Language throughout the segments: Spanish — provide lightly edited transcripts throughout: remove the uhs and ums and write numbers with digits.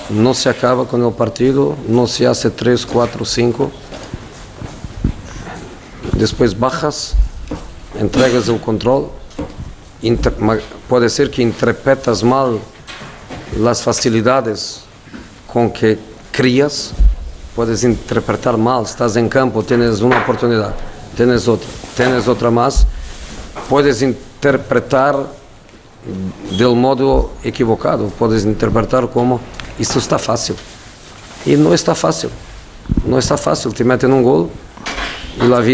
no se acaba con el partido, no se hace 3, 4, 5. Después bajas, entregas el control, puede ser que interpretas mal las facilidades con que crías, puedes interpretar mal, estás en campo, tienes una oportunidad, tienes otra más, puedes interpretar del modo equivocado, puedes interpretar como esto está fácil, y no está fácil, te meten un gol y la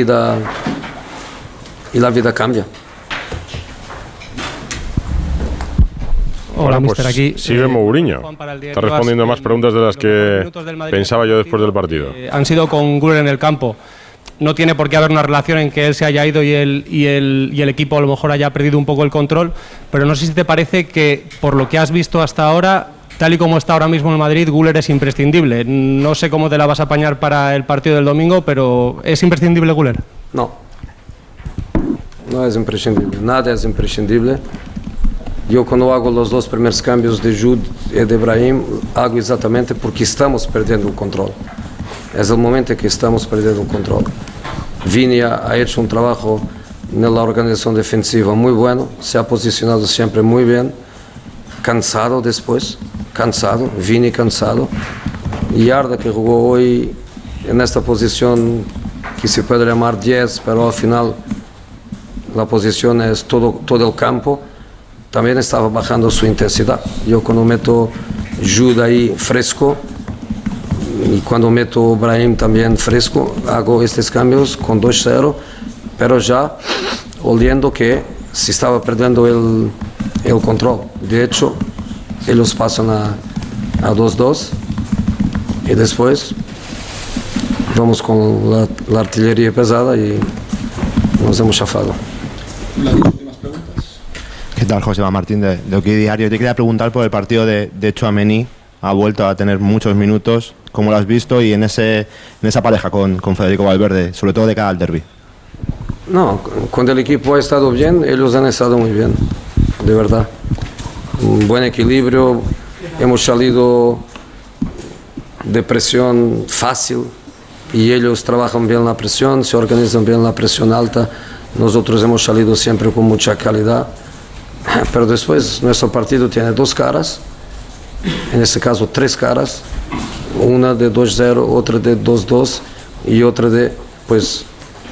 vida cambia. Hola, pues aquí sigue Mourinho. Está respondiendo más preguntas de las que pensaba yo después del partido. Han sido con Güler en el campo. No tiene por qué haber una relación en que él se haya ido y el equipo a lo mejor haya perdido un poco el control, pero no sé si te parece que, por lo que has visto hasta ahora, tal y como está ahora mismo en Madrid, Güler es imprescindible. No sé cómo te la vas a apañar para el partido del domingo, pero ¿es imprescindible Güler? No es imprescindible, nada es imprescindible. Yo cuando hago los dos primeros cambios de Jude y de Brahim, hago exactamente porque estamos perdiendo el control. Es el momento en que estamos perdiendo el control. Vini ha hecho un trabajo en la organización defensiva muy bueno, se ha posicionado siempre muy bien, cansado después, Vini cansado, y Arda que jugó hoy en esta posición que se puede llamar 10, pero al final la posición es todo el campo, también estaba bajando su intensidad. Yo cuando meto Jude ahí fresco y cuando meto Brahim también fresco, hago estos cambios con 2-0, pero ya oliendo que se estaba perdiendo el control. De hecho, ellos pasan a 2-2 y después vamos con la artillería pesada y nos hemos chafado. ¿Qué tal, Joseba Martín de OK Diario? Te quería preguntar por el partido de Tchouaméni. Ha vuelto a tener muchos minutos. ¿Cómo lo has visto? Y en esa pareja con Federico Valverde, sobre todo de cara al derbi. No, cuando el equipo ha estado bien, ellos han estado muy bien, de verdad. Un buen equilibrio, hemos salido de presión fácil y ellos trabajan bien la presión, se organizan bien la presión alta. Nosotros hemos salido siempre con mucha calidad. Pero después nuestro partido tiene dos caras, en este caso tres caras, una de 2-0, otra de 2-2 y otra de, pues,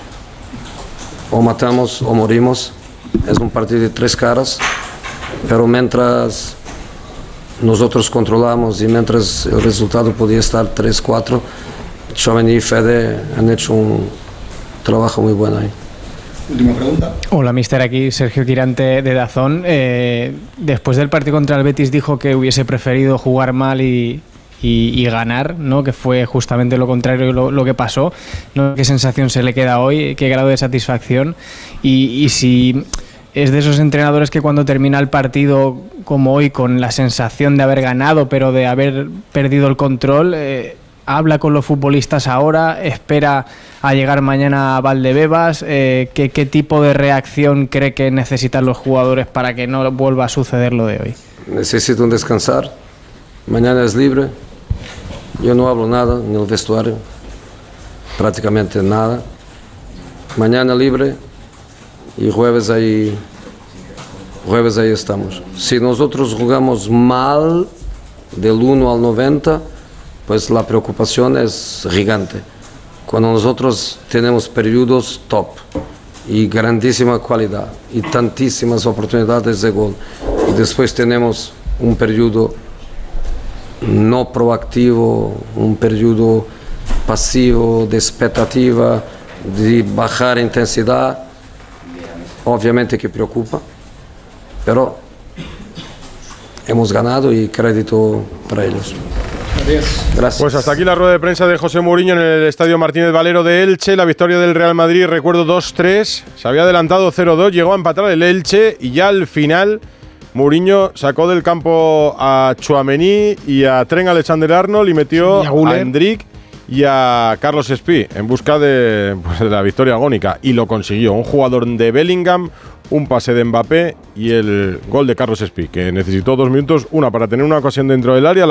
o matamos o morimos. Es un partido de tres caras, pero mientras nosotros controlamos y mientras el resultado podía estar 3-4, Tchouaméni y Fede han hecho un trabajo muy bueno ahí. Última pregunta. Hola, mister, aquí Sergio Quirante de DAZN. Después del partido contra el Betis dijo que hubiese preferido jugar mal y ganar, ¿no? Que fue justamente lo contrario lo que pasó, ¿no? ¿Qué sensación se le queda hoy? ¿Qué grado de satisfacción? Y si es de esos entrenadores que cuando termina el partido como hoy con la sensación de haber ganado pero de haber perdido el control, habla con los futbolistas ahora, espera a llegar mañana a Valdebebas, ¿qué tipo de reacción cree que necesitan los jugadores para que no vuelva a suceder lo de hoy? Necesitan descansar, mañana es libre, yo no hablo nada en el vestuario, prácticamente nada, mañana libre y jueves ahí estamos. Si nosotros jugamos mal del 1 al 90, pues la preocupación es gigante. Cuando nosotros tenemos periodos top y grandísima calidad y tantísimas oportunidades de gol y después tenemos un periodo no proactivo, un periodo pasivo de expectativa, de bajar intensidad, obviamente que preocupa, pero hemos ganado y crédito para ellos. Gracias. Pues hasta aquí la rueda de prensa de José Mourinho en el Estadio Martínez Valero de Elche. La victoria del Real Madrid, recuerdo, 2-3. Se había adelantado 0-2, llegó a empatar el Elche y ya al final Mourinho sacó del campo a Tchouaméni y a Trent Alexander-Arnold y metió a Endrick y a Carlos Espí en busca de la victoria agónica. Y lo consiguió. Un jugador de Bellingham, un pase de Mbappé y el gol de Carlos Espí, que necesitó 2 minutos, una para tener una ocasión dentro del área,